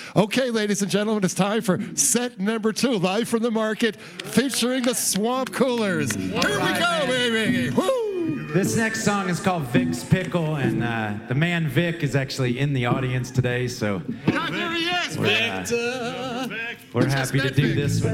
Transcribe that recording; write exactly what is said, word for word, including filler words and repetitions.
Okay, ladies and gentlemen, it's time for set number two, live from the market, featuring the Swamp Coolers. Here we go, baby. Woo! This next song is called Vic's Pickle, and uh, the man Vic is actually in the audience today, so There he is, we're, uh, we're happy to do this one.